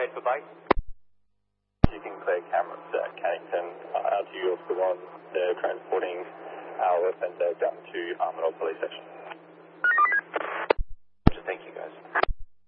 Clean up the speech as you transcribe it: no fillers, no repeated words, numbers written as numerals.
for base. You can clear cameras at Cannington to York 1. They're transporting our weapons. They've done to